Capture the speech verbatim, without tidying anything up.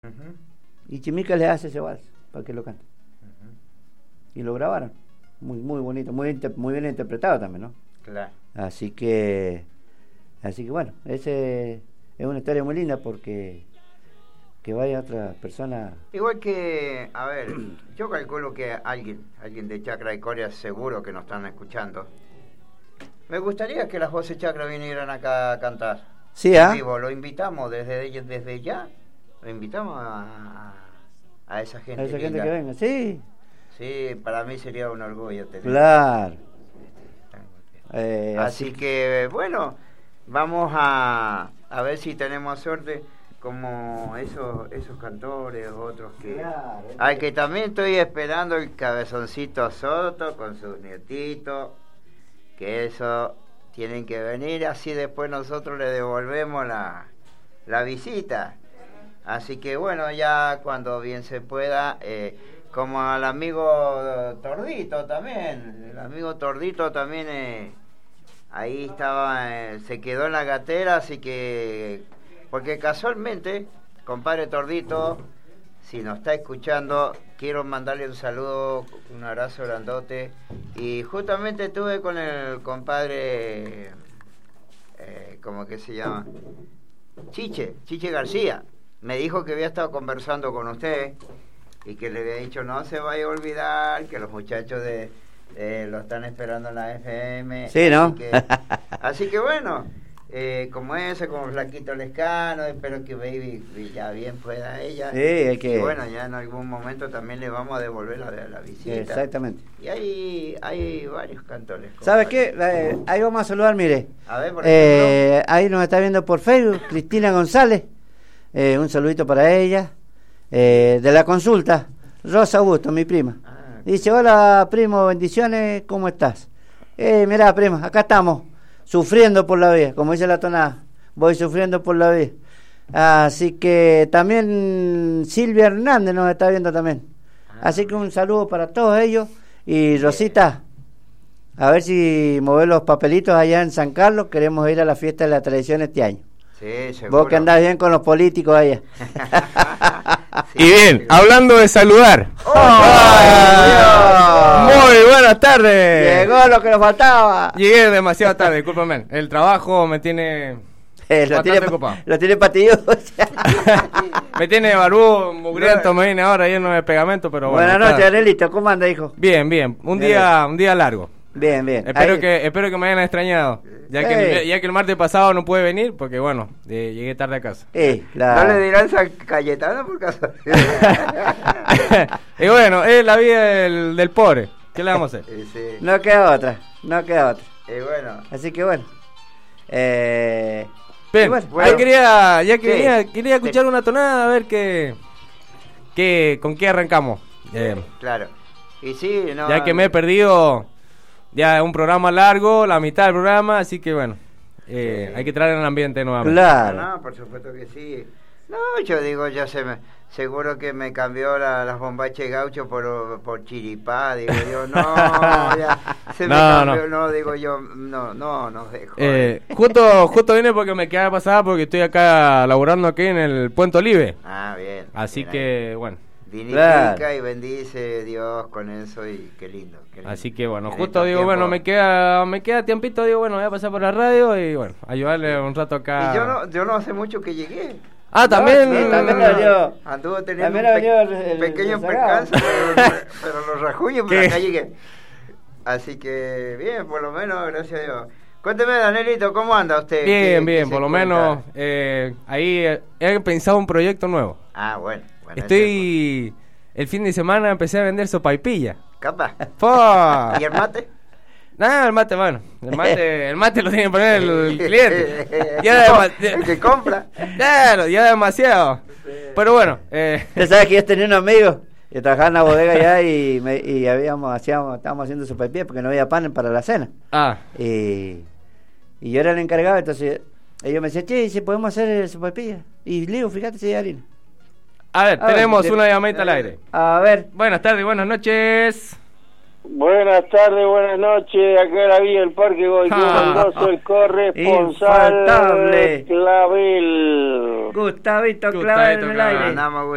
Uh-huh. Y Chimica les hace ese vals para que lo canten. Uh-huh. Y lo grabaron. Muy muy bonito, muy, inter- muy bien interpretado también, ¿no? Claro. Así que, así que bueno, ese es una historia muy linda porque que vaya otra persona. Igual que, a ver, yo calculo que alguien, alguien de Chacra y Coria seguro que nos están escuchando. Me gustaría que las voces Chacra vinieran acá a cantar. Sí, ¿ah? En vivo, lo invitamos desde desde ya, lo invitamos a, a esa gente. A esa gente linda. que venga, sí. Sí, para mí sería un orgullo tener. Claro. Eh, así, así que, bueno, vamos a, a ver si tenemos suerte como esos esos cantores, otros que... Claro. Al que también estoy esperando el Cabezoncito Soto con sus nietitos, que eso tienen que venir, así después nosotros le devolvemos la, la visita. Así que bueno, ya cuando bien se pueda, eh, como al amigo Tordito también, el amigo Tordito también eh, ahí estaba, eh, se quedó en la gatera, así que, porque casualmente, compadre Tordito, si nos está escuchando, quiero mandarle un saludo, un abrazo grandote. Y justamente estuve con el compadre, eh, ¿cómo que se llama? Chiche, Chiche García. Me dijo que había estado conversando con usted y que le había dicho no se vaya a olvidar que los muchachos de eh, lo están esperando en la F M. Sí, ¿no? Así que, así que bueno... Eh, como ese, como Flaquito Lescano, espero que Baby ya bien pueda ella. Sí, hay que... Y bueno, ya en algún momento también le vamos a devolver la, la visita. Exactamente. Y hay, hay varios cantores. ¿Sabes qué? Eh, ahí vamos a saludar, mire. A ver, por eh, ejemplo. Ahí nos está viendo por Facebook, Cristina González. Eh, un saludito para ella. Eh, de la consulta, Rosa Augusto, mi prima. Ah, Dice, hola primo, bendiciones, ¿cómo estás? Eh, mirá, prima, acá estamos. Sufriendo por la vida, como dice la tonada, voy sufriendo por la vida. Así que también Silvia Hernández nos está viendo también. Así que un saludo para todos ellos. Y Rosita, a ver si mover los papelitos allá en San Carlos, queremos ir a la fiesta de la tradición este año. Sí, seguro. Vos que andás bien con los políticos allá. Sí, y bien, sí. Hablando de saludar. ¡Oh, ¡Ay, Dios! Muy buenas tardes. Llegó lo que nos faltaba. Llegué demasiado tarde, discúlpame. El trabajo me tiene eh, lo, tiene ocupado. Lo tiene patilludo. Me tiene barbudo, mugriento, me vine ahora lleno de pegamento, pero bueno. Buenas noches, Arelito, ¿cómo anda, hijo? Bien, bien. Un bien. día un día largo. Bien, bien. Espero que espero que me hayan extrañado, ya que, hey. ya que el martes pasado no pude venir, porque bueno, eh, llegué tarde a casa. Hey, claro. ¿No le dirán San Cayetano por casa? Y bueno, es la vida del, del pobre. ¿Qué le vamos a hacer? Sí. No queda otra, no queda otra. Y bueno. Así que bueno. Eh... Bien, bueno, bueno. Ahí quería, ya que sí. venía, quería escuchar sí. una tonada, a ver qué, qué con qué arrancamos. Eh, claro. Y sí, no, ya que me he perdido ya un programa largo, la mitad del programa, así que bueno, eh, sí. hay que traer el ambiente nuevamente. Claro. No, no, por supuesto que sí. No, yo digo, ya se me, seguro que me cambió la, las bombaches gaucho por, por chiripá, digo yo, no, ya se me no, cambió, no. no, digo yo, no, no, no dejo. Eh, justo, justo viene porque me quedaba pasada porque estoy acá laburando aquí en el Puente Olive. Ah, bien. Así bien que, ahí. bueno. Vinifica claro. y bendice Dios con eso y qué lindo, qué lindo. Así que bueno, en justo digo, tiempos... bueno, me queda me queda tiempito, digo, bueno, voy a pasar por la radio y bueno, ayudarle un rato acá. Y yo no, yo no hace mucho que llegué. Ah, también. No, sí, también no, anduvo teniendo también un pe el, el, pequeño el percance, pero, pero los rajuños por acá llegué. Así que bien, por lo menos, gracias a Dios. Cuénteme, Danielito, ¿cómo anda usted? Bien, bien, por lo menos eh, ahí eh, he pensado un proyecto nuevo. Ah, bueno. bueno Estoy... El fin de semana empecé a vender sopaipilla. Capaz. ¡Pah! ¿Y el mate? No, el mate, bueno. El mate, el mate lo tiene que poner el, el cliente. Ya no, dema- el que compra. Claro, ya demasiado. Pero bueno. Eh. Usted sabe que yo tenía un amigo que trabajaba en la bodega allá y, me, y habíamos, hacíamos, estábamos haciendo sopaipilla porque no había pan para la cena. Ah. Y, y yo era el encargado, entonces ellos me decían, che, si podemos hacer sopaipilla. Y le digo, fíjate si hay harina. A ver, a tenemos ver, una llamadita al aire. A ver. Buenas tardes, buenas noches. Buenas tardes, buenas noches. Acá la Villa del Parque Goycú Mendoza, el corresponsal Infaltable Clavel. Gustavito Clavel en el aire.